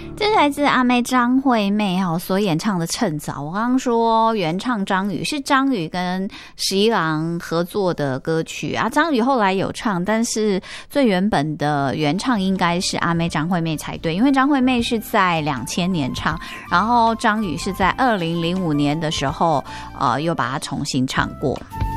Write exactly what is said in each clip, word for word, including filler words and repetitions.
这是来自阿妹张惠妹哈所演唱的《趁早》。我刚刚说原唱张宇，是张宇跟十一郎合作的歌曲啊。张宇后来有唱，但是最原本的原唱应该是阿妹张惠妹才对，因为张惠妹是在两千年唱，然后张宇是在二零零五年的时候，呃，又把它重新唱过。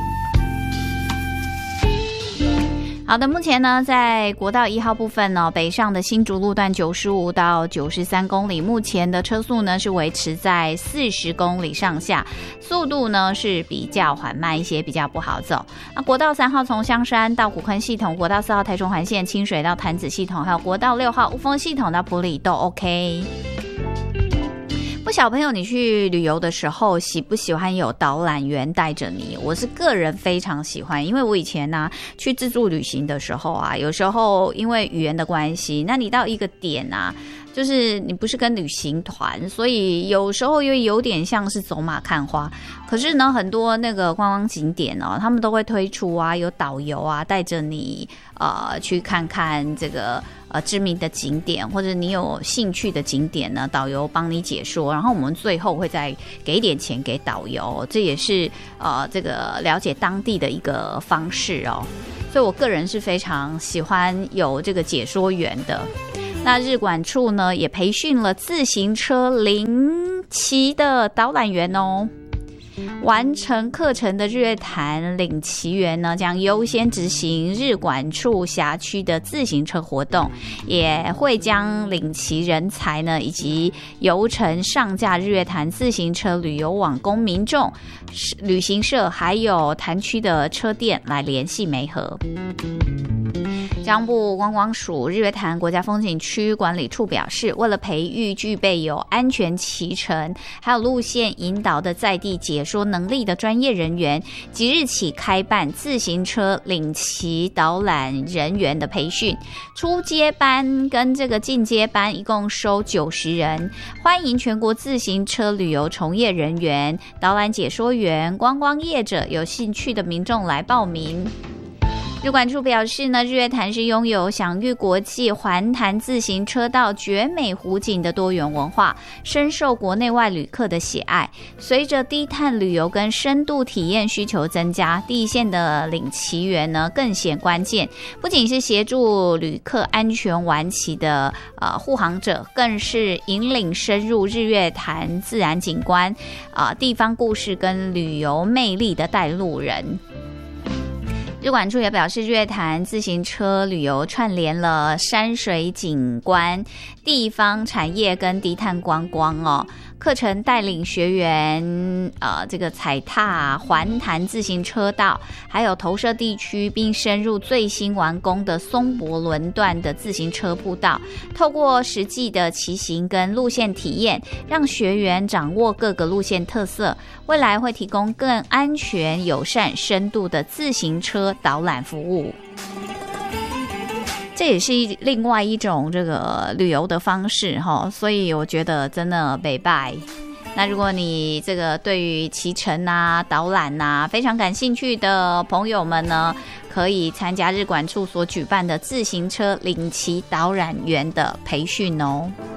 好的，目前呢，在国道一号部分呢，北上的新竹路段九十五到九十三公里，目前的车速呢是维持在四十公里上下，速度呢是比较缓慢一些，比较不好走。那国道三号从香山到古坑系统，国道四号台中环线清水到潭子系统，还有国道六号雾峰系统到埔里都 OK。不，小朋友，你去旅游的时候喜不喜欢有导览员带着你？我是个人非常喜欢，因为我以前呢、啊、去自助旅行的时候啊，有时候因为语言的关系，那你到一个点啊，就是你不是跟旅行团，所以有时候又有点像是走马看花。可是呢，很多那个观光景点哦，他们都会推出啊，有导游啊带着你呃去看看这个呃知名的景点，或者你有兴趣的景点呢，导游帮你解说，然后我们最后会再给一点钱给导游，这也是呃这个了解当地的一个方式哦。所以我个人是非常喜欢有这个解说员的。那日管处呢也培训了自行车领骑的导览员哦。完成课程的日月潭领骑员呢，将优先执行日管处辖区的自行车活动，也会将领骑人才呢以及游程上架日月潭自行车旅游网供民众、旅行社还有潭区的车店来联系媒合。江部观光署日月潭国家风景区管理处表示，为了培育具备有安全骑乘还有路线引导的在地解说能力的专业人员，即日起开办自行车领骑导览人员的培训，初阶班跟这个进阶班一共收九十人，欢迎全国自行车旅游从业人员、导览解说员、观光业者有兴趣的民众来报名。日管处表示呢，日月潭是拥有享誉国际环潭自行车道绝美湖景的多元文化，深受国内外旅客的喜爱。随着低碳旅游跟深度体验需求增加，第一线的领骑员呢更显关键，不仅是协助旅客安全玩骑的呃护航者，更是引领深入日月潭自然景观、呃、地方故事跟旅游魅力的带路人。日管处也表示，日月潭自行车旅游串联了山水景观、地方产业跟低碳观光哦。课程带领学员呃这个踩踏环潭自行车道，还有投射地区，并深入最新完工的松柏轮段的自行车步道，透过实际的骑行跟路线体验，让学员掌握各个路线特色。未来会提供更安全、友善、深度的自行车导览服务。这也是另外一种这个旅游的方式哈，所以我觉得真的不错。那如果你这个对于骑乘啊、导览啊非常感兴趣的朋友们呢，可以参加日管处所举办的自行车领骑导览员的培训哦。